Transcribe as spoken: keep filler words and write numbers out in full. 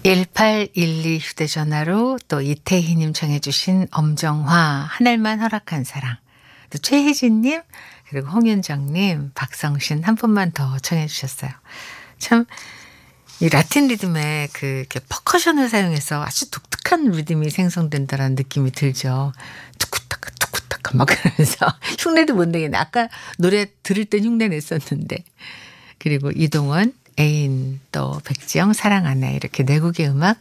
일팔일이 휴대전화로 또 이태희님 청해 주신 엄정화 하늘만 허락한 사랑, 또 최혜진님, 그리고 홍윤정님, 박성신 한 분만 더 청해 주셨어요. 참 이 라틴 리듬에 그 이렇게 퍼커션을 사용해서 아주 독특한 리듬이 생성된다라는 느낌이 들죠. 투쿠타카 투쿠타카 막 그러면서 흉내도 못 내겠네. 아까 노래 들을 땐 흉내 냈었는데. 그리고 이동원, 애인, 또 백지영 사랑 안해, 이렇게 네 곡의 음악